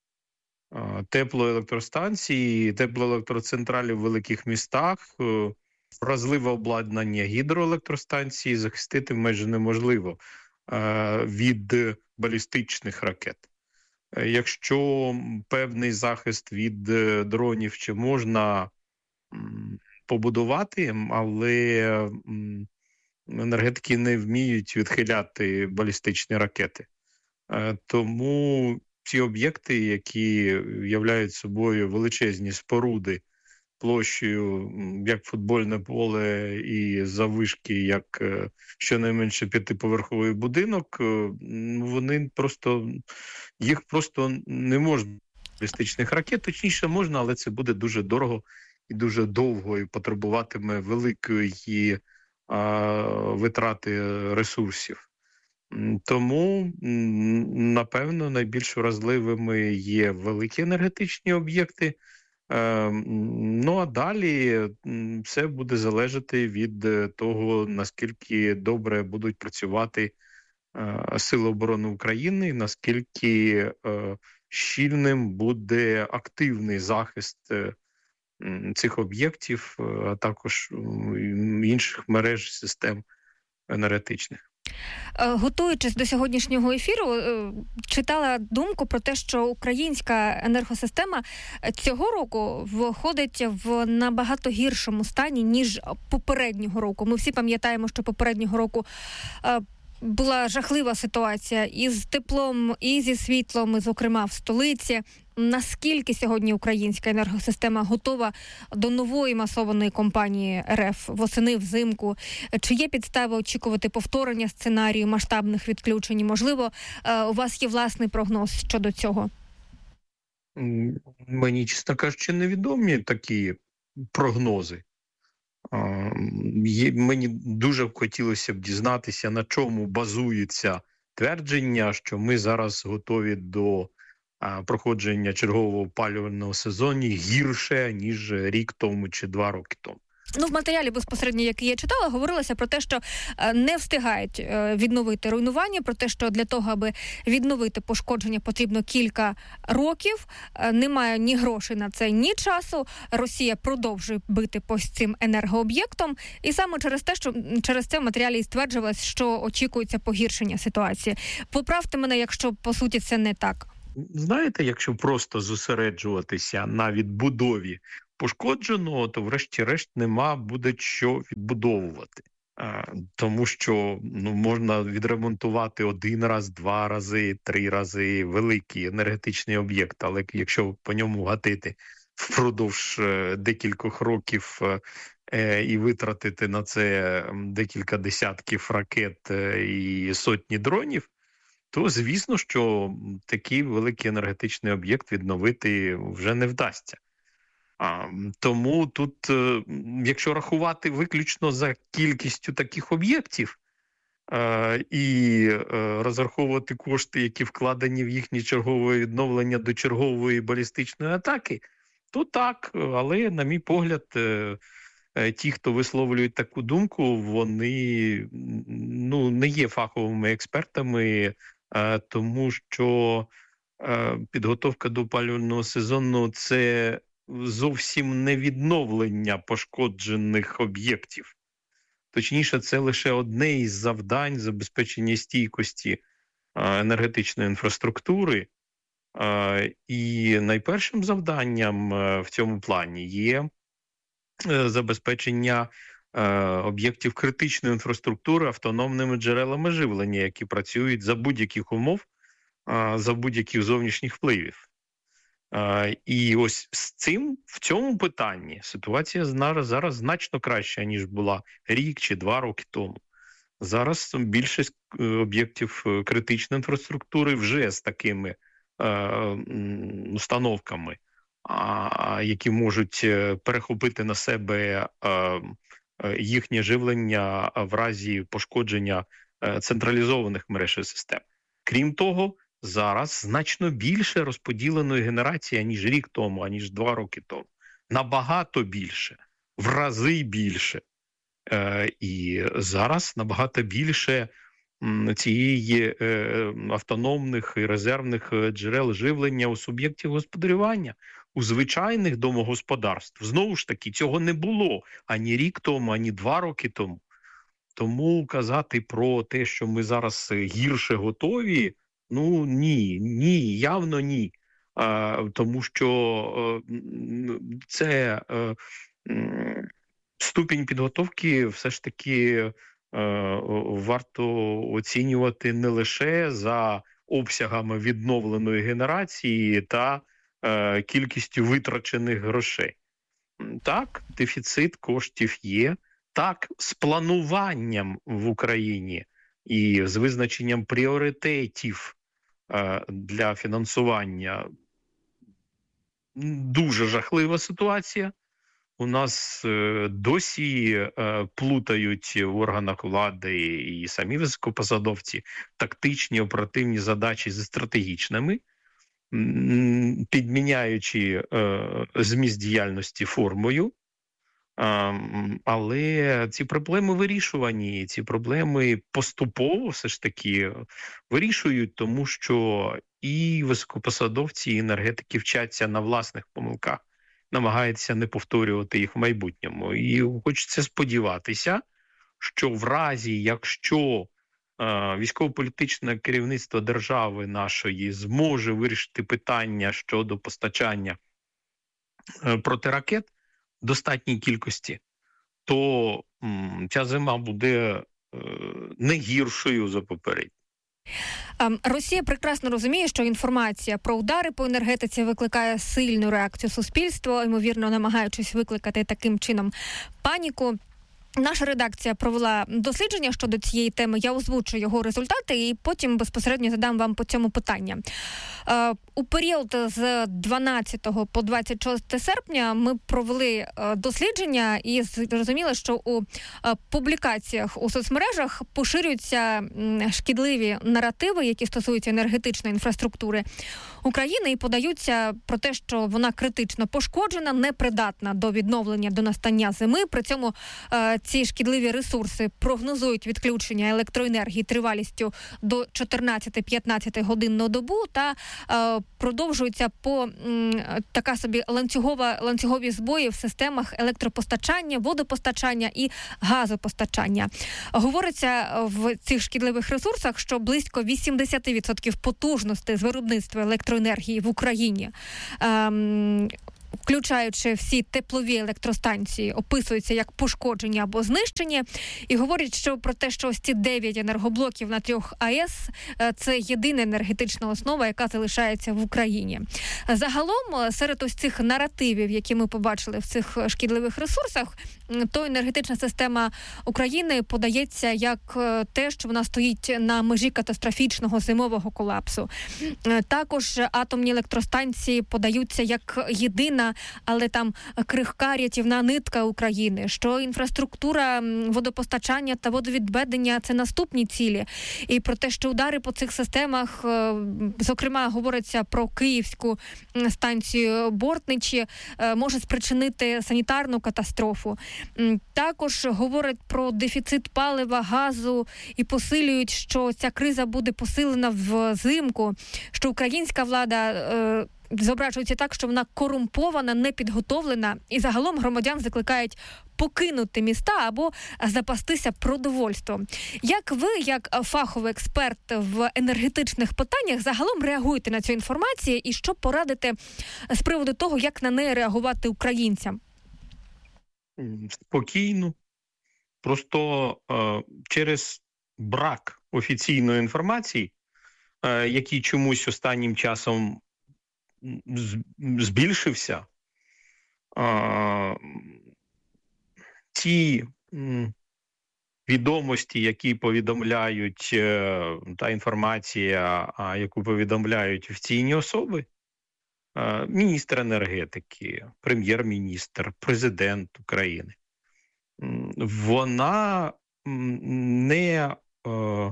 теплоелектростанції, теплоелектроцентралі в великих містах, вразливе обладнання гідроелектростанції захистити майже неможливо від балістичних ракет. Якщо певний захист від дронів ще можна побудувати, але енергетики не вміють відхиляти балістичні ракети. Тому ці об'єкти, які являють собою величезні споруди площею як футбольне поле і заввишки як щонайменше п'ятиповерховий будинок, вони просто, їх просто не можна балістичних ракет, точніше можна, але це буде дуже дорого і дуже довго і потребуватиме великої витрати ресурсів. Тому, напевно, найбільш вразливими є великі енергетичні об'єкти. Ну, а далі все буде залежати від того, наскільки добре будуть працювати Сили оборони України, наскільки щільним буде активний захист цих об'єктів, а також інших мереж систем енергетичних. Готуючись до сьогоднішнього ефіру, читала думку про те, що українська енергосистема цього року виходить в набагато гіршому стані, ніж попереднього року. Ми всі пам'ятаємо, що попереднього року була жахлива ситуація і з теплом, і зі світлом, і, зокрема, в столиці. Наскільки сьогодні українська енергосистема готова до нової масованої кампанії РФ восени, взимку? Чи є підстави очікувати повторення сценарію масштабних відключень? Можливо, у вас є власний прогноз щодо цього? Мені, чесно кажучи, невідомі такі прогнози. Мені дуже хотілося б дізнатися, на чому базується твердження, що ми зараз готові до проходження чергового опалювального сезону гірше, ніж рік тому чи два роки тому. Ну, в матеріалі безпосередньо, який я читала, говорилося про те, що не встигають відновити руйнування, про те, що для того, аби відновити пошкодження, потрібно кілька років. Немає ні грошей на це, ні часу. Росія продовжує бити по цим енергооб'єктам. І саме через те, що через це в матеріалі і стверджувалось, що очікується погіршення ситуації. Поправте мене, якщо, по суті, це не так. Знаєте, якщо просто зосереджуватися на відбудові пошкодженого, то врешті-решт нема буде що відбудовувати. А, тому що ну, можна відремонтувати один раз, два рази, три рази великий енергетичний об'єкт, але якщо по ньому гатити впродовж декількох років е, і витратити на це декілька десятків ракет і сотні дронів, то звісно, що такий великий енергетичний об'єкт відновити вже не вдасться. А, тому тут, якщо рахувати виключно за кількістю таких об'єктів е, і е, розраховувати кошти, які вкладені в їхнє чергове відновлення до чергової балістичної атаки, то так, але, на мій погляд, е, е, ті, хто висловлюють таку думку, вони ну, не є фаховими експертами, е, тому що е, підготовка до опалювального сезону – це зовсім не відновлення пошкоджених об'єктів. Точніше, це лише одне із завдань забезпечення стійкості енергетичної інфраструктури. І найпершим завданням в цьому плані є забезпечення об'єктів критичної інфраструктури автономними джерелами живлення, які працюють за будь-яких умов, за будь-яких зовнішніх впливів. Uh, і ось з цим, в цьому питанні ситуація зараз значно краща, ніж була рік чи два роки тому. Зараз більшість об'єктів критичної інфраструктури вже з такими uh, установками, uh, які можуть перехопити на себе uh, їхнє живлення в разі пошкодження uh, централізованих мереж і систем. Крім того, зараз значно більше розподіленої генерації, аніж рік тому, аніж два роки тому. Набагато більше, в рази більше. Е, і зараз набагато більше м, цієї е, автономних і резервних джерел живлення у суб'єктів господарювання, у звичайних домогосподарств. Знову ж таки, цього не було ані рік тому, ані два роки тому. Тому казати про те, що ми зараз гірше готові, ну, ні, ні, явно ні. А, тому що а, це а, ступінь підготовки все ж таки а, варто оцінювати не лише за обсягами відновленої генерації та а, кількістю витрачених грошей. Так, дефіцит коштів є. Так, з плануванням в Україні і з визначенням пріоритетів е, для фінансування дуже жахлива ситуація. У нас е, досі е, плутають в органах влади і самі високопосадовці тактичні оперативні задачі зі стратегічними, м, підміняючи е, зміст діяльності формою. Але ці проблеми вирішувані, ці проблеми поступово все ж таки вирішують, тому що і високопосадовці, і енергетики вчаться на власних помилках, намагаються не повторювати їх в майбутньому. І хочеться сподіватися, що в разі, якщо військово-політичне керівництво держави нашої зможе вирішити питання щодо постачання протиракет в достатній кількості, то м, ця зима буде е, не гіршою за попередню. Росія прекрасно розуміє, що інформація про удари по енергетиці викликає сильну реакцію суспільства, ймовірно, намагаючись викликати таким чином паніку. Наша редакція провела дослідження щодо цієї теми. Я озвучу його результати і потім безпосередньо задам вам по цьому питання. У період з дванадцятого по двадцять шосте серпня ми провели дослідження і зрозуміли, що у публікаціях у соцмережах поширюються шкідливі наративи, які стосуються енергетичної інфраструктури України, і подаються про те, що вона критично пошкоджена, непридатна до відновлення до настання зими. При цьому ці шкідливі ресурси прогнозують відключення електроенергії тривалістю до чотирнадцять-п'ятнадцять годин на добу та е, продовжуються по м, така собі ланцюгова, ланцюгові збої в системах електропостачання, водопостачання і газопостачання. Говориться в цих шкідливих ресурсах, що близько вісімдесят відсотків потужності з виробництва електроенергії в Україні е, включаючи всі теплові електростанції, описуються як пошкоджені або знищені. І говорять, що про те, що ось ці дев'ять енергоблоків на трьох АЕС – це єдина енергетична основа, яка залишається в Україні. Загалом, серед ось цих наративів, які ми побачили в цих шкідливих ресурсах, то енергетична система України подається як те, що вона стоїть на межі катастрофічного зимового колапсу. Також атомні електростанції подаються як єдина, але там крихка рятівна нитка України, що інфраструктура водопостачання та водовідведення – це наступні цілі. І про те, що удари по цих системах, зокрема, говориться про київську станцію Бортничі, може спричинити санітарну катастрофу. Також говорять про дефіцит палива, газу і посилюють, що ця криза буде посилена взимку, що українська влада зображується так, що вона корумпована, непідготовлена, і загалом громадян закликають покинути міста або запастися продовольством. Як ви, як фаховий експерт в енергетичних питаннях, загалом реагуєте на цю інформацію і що порадите з приводу того, як на неї реагувати українцям? Спокійно. Просто е, через брак офіційної інформації, е, який чомусь останнім часом збільшився, а, ті м, відомості, які повідомляють, е, та інформація, а, яку повідомляють офіційні особи, е, міністр енергетики, прем'єр-міністр, президент України, м, вона м, не е,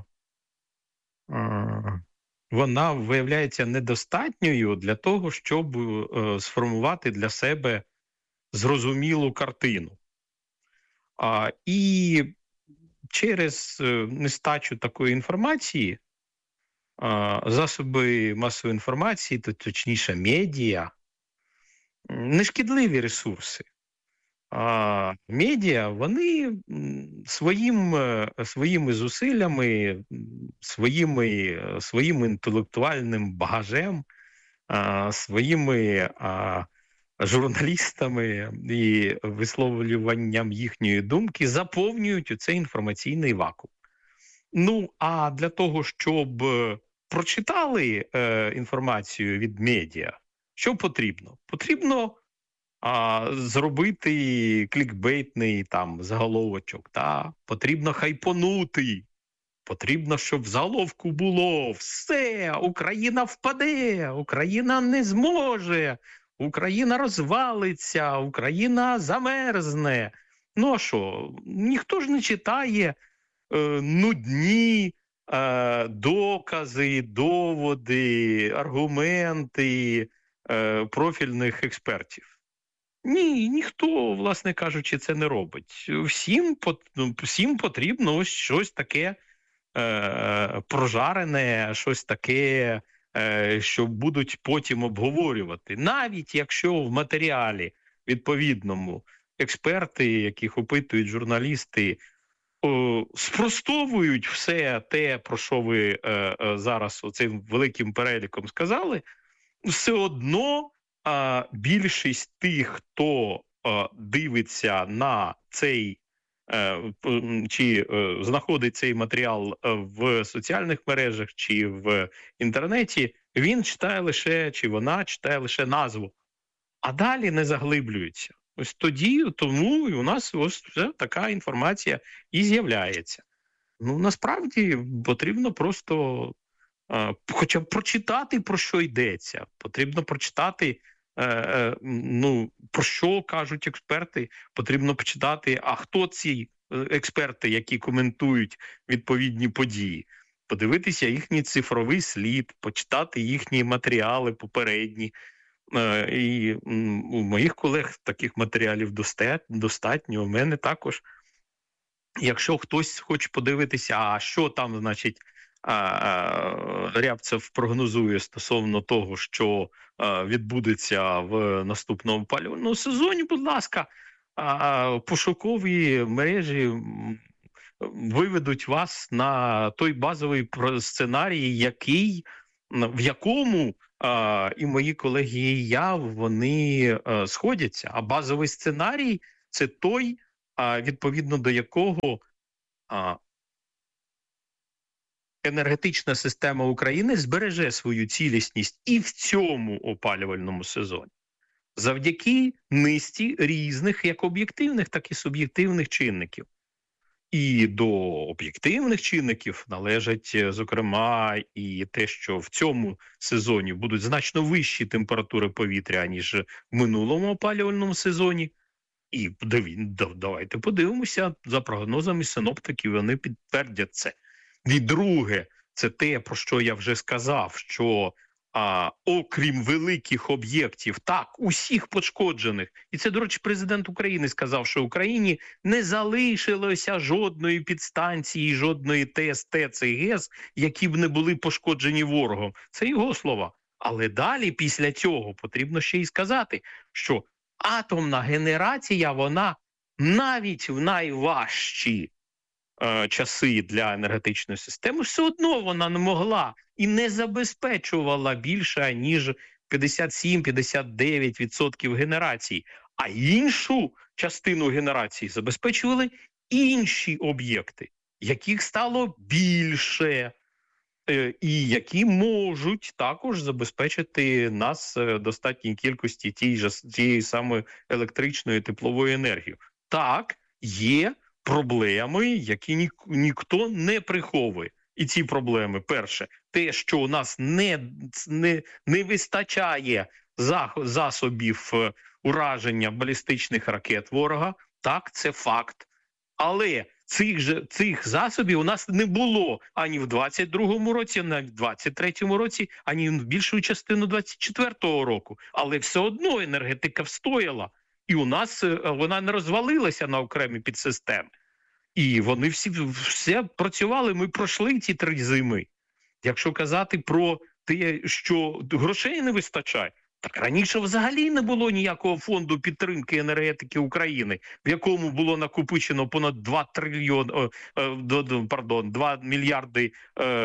е, вона виявляється недостатньою для того, щоб е, сформувати для себе зрозумілу картину. А, і через е, нестачу такої інформації а, засоби масової інформації, то точніше медіа, нешкідливі ресурси. А медіа, вони своїм, своїми зусиллями, своїми, своїм інтелектуальним багажем, своїми журналістами і висловлюванням їхньої думки заповнюють цей інформаційний вакуум. Ну, а для того, щоб прочитали інформацію від медіа, що потрібно? Потрібно А, зробити клікбейтний там заголовочок, та? Потрібно хайпонути, потрібно, щоб в заголовку було все, Україна впаде, Україна не зможе, Україна розвалиться, Україна замерзне. Ну а що, ніхто ж не читає е, нудні е, докази, доводи, аргументи е, профільних експертів. Ні, ніхто, власне кажучи, це не робить. Всім, всім потрібно ось щось таке е, прожарене, щось таке, е, що будуть потім обговорювати. Навіть якщо в матеріалі відповідному експерти, яких опитують журналісти, о, спростовують все те, про що ви е, е, зараз оцим великим переліком сказали, все одно а більшість тих, хто а, дивиться на цей а, чи а, знаходить цей матеріал в соціальних мережах чи в інтернеті, він читає лише, чи вона читає лише назву, а далі не заглиблюється. Ось тоді, тому і у нас ось вже така інформація і з'являється. Ну, насправді, потрібно просто е, хоча б прочитати, про що йдеться. Потрібно прочитати, е, е, ну, про що кажуть експерти. Потрібно почитати, а хто ці експерти, які коментують відповідні події. Подивитися їхній цифровий слід, почитати їхні матеріали попередні. Е, і у моїх колег таких матеріалів достатньо, у мене також. Якщо хтось хоче подивитися, а що там, значить, Рябцев прогнозує стосовно того, що відбудеться в наступному опалювальному сезоні, будь ласка, пошукові мережі виведуть вас на той базовий сценарій, який, в якому і мої колеги, і я, вони сходяться. А базовий сценарій – це той, відповідно до якого енергетична система України збереже свою цілісність і в цьому опалювальному сезоні. Завдяки низці різних як об'єктивних, так і суб'єктивних чинників. І до об'єктивних чинників належать, зокрема, і те, що в цьому сезоні будуть значно вищі температури повітря, ніж в минулому опалювальному сезоні. І давайте подивимося, за прогнозами синоптиків, вони підтвердять це. І друге, це те, про що я вже сказав, що а, окрім великих об'єктів, так, усіх пошкоджених, і це, до речі, президент України сказав, що в Україні не залишилося жодної підстанції, жодної ТЕС, ТЕЦ і ГЕС, які б не були пошкоджені ворогом. Це його слова. Але далі, після цього, потрібно ще й сказати, що атомна генерація, вона навіть в найважчі е, часи для енергетичної системи, все одно вона не могла і не забезпечувала більше, ніж п'ятдесят сім - п'ятдесят дев'ять відсотків генерації. А іншу частину генерації забезпечували інші об'єкти, яких стало більше, е, і які можуть також забезпечити нас достатній кількості тієї, тієї самої електричної теплової енергії. Так, є проблеми, які ні, ніхто не приховує. І ці проблеми, перше, те, що у нас не, не, не вистачає засобів ураження балістичних ракет ворога, так, це факт. Але цих, же, цих засобів у нас не було ані в двадцять другому році, ані в двадцять третьому році, ані в більшу частину двадцять четвертого року. Але все одно енергетика встояла. І у нас вона не розвалилася на окремі підсистеми. І вони всі все працювали, ми пройшли ці три зими. Якщо казати про те, що грошей не вистачає, так раніше взагалі не було ніякого фонду підтримки енергетики України, в якому було накопичено понад два трильйони, пардон, два мільярди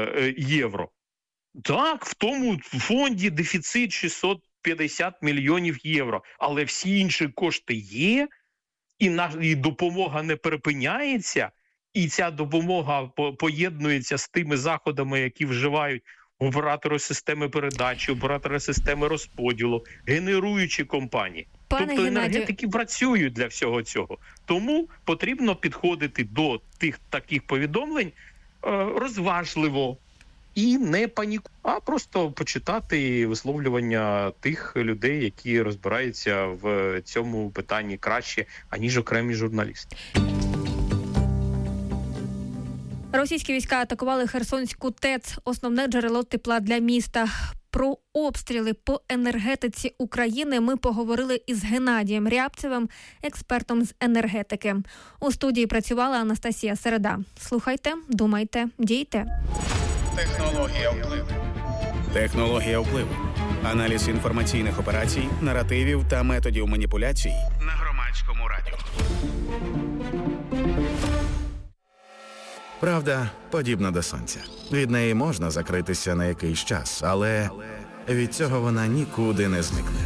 євро. Так, в тому фонді дефіцит шістсот п'ятдесят мільйонів євро, але всі інші кошти є, і, наш, і допомога не припиняється, і ця допомога по, поєднується з тими заходами, які вживають оператори системи передачі, оператори системи розподілу, генеруючі компанії. Пане тобто Геннадію... енергетики працюють для всього цього. Тому потрібно підходити до тих таких повідомлень е, розважливо. І не паніку, а просто почитати висловлювання тих людей, які розбираються в цьому питанні краще, аніж окремі журналісти. Російські війська атакували Херсонську ТЕЦ, основне джерело тепла для міста. Про обстріли по енергетиці України ми поговорили із Геннадієм Рябцевим, експертом з енергетики. У студії працювала Анастасія Середа. Слухайте, думайте, дійте. Технологія впливу. Технологія впливу. Аналіз інформаційних операцій, наративів та методів маніпуляцій на Громадському радіо. Правда подібна до сонця. Від неї можна закритися на якийсь час, але від цього вона нікуди не зникне.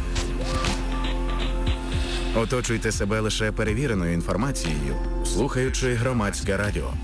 Оточуйте себе лише перевіреною інформацією, слухаючи Громадське радіо.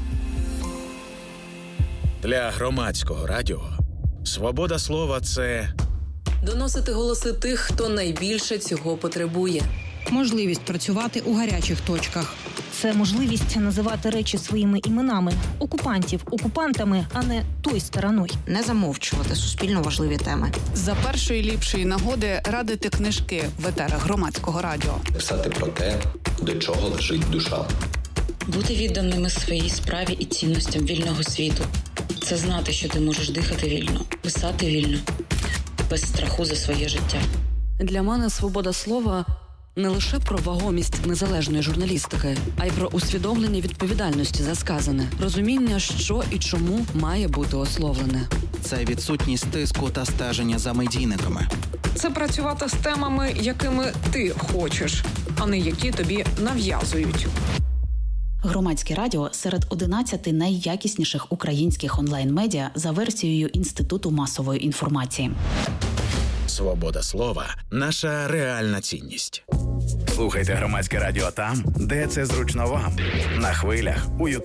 Для Громадського радіо свобода слова – це доносити голоси тих, хто найбільше цього потребує. можливість працювати у гарячих точках. Це можливість називати речі своїми іменами. Окупантів окупантами, а не той стороною. Не замовчувати суспільно важливі теми. За першої ліпшої нагоди радити книжки в етерах Громадського радіо. Писати про те, до чого лежить душа. Бути відданими своїй справі і цінностям вільного світу. Це знати, що ти можеш дихати вільно, писати вільно, без страху за своє життя. Для мене свобода слова – не лише про вагомість незалежної журналістики, а й про усвідомлення відповідальності за сказане, розуміння, що і чому має бути ословлене. Це відсутність тиску та стеження за медійниками. Це працювати з темами, якими ти хочеш, а не які тобі нав'язують. Громадське радіо серед одинадцяти найякісніших українських онлайн-медіа за версією Інституту масової інформації. Свобода слова – наша реальна цінність. Слухайте Громадське радіо там, де це зручно вам. На хвилях, у Ютуб.